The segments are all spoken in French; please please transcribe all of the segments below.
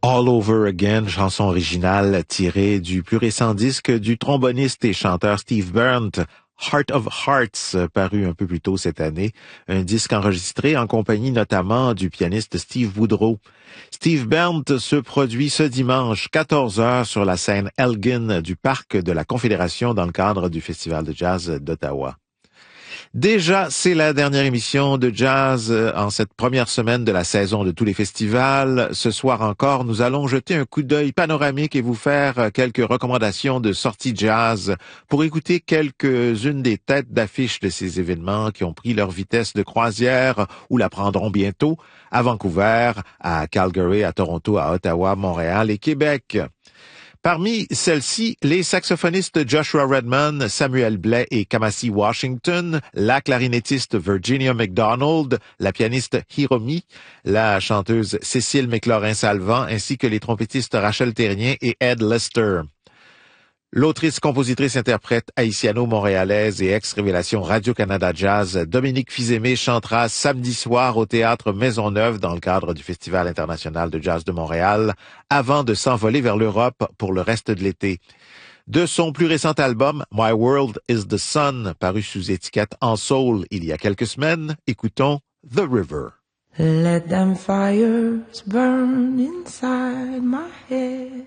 All Over Again, chanson originale tirée du plus récent disque du tromboniste et chanteur Steve Burnt, Heart of Hearts, paru un peu plus tôt cette année, un disque enregistré en compagnie notamment du pianiste Steve Woodrow. Steve Burnt se produit ce dimanche 14h sur la scène Elgin du Parc de la Confédération dans le cadre du Festival de jazz d'Ottawa. Déjà, c'est la dernière émission de jazz en cette première semaine de la saison de tous les festivals. Ce soir encore, nous allons jeter un coup d'œil panoramique et vous faire quelques recommandations de sorties jazz pour écouter quelques-unes des têtes d'affiche de ces événements qui ont pris leur vitesse de croisière ou la prendront bientôt à Vancouver, à Calgary, à Toronto, à Ottawa, Montréal et Québec. Parmi celles-ci, les saxophonistes Joshua Redman, Samuel Blais et Kamasi Washington, la clarinettiste Virginia McDonald, la pianiste Hiromi, la chanteuse Cécile McLaurin-Salvant, ainsi que les trompettistes Rachel Terrien et Ed Lester. L'autrice, compositrice, interprète haïtiano-montréalaise et ex-révélation Radio-Canada Jazz, Dominique Fils-Aimé chantera samedi soir au Théâtre Maisonneuve dans le cadre du Festival international de jazz de Montréal, avant de s'envoler vers l'Europe pour le reste de l'été. De son plus récent album, My World is the Sun, paru sous étiquette En Soul il y a quelques semaines, écoutons The River. Let them fires burn inside my head.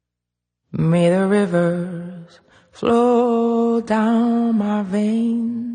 May the rivers flow down my veins.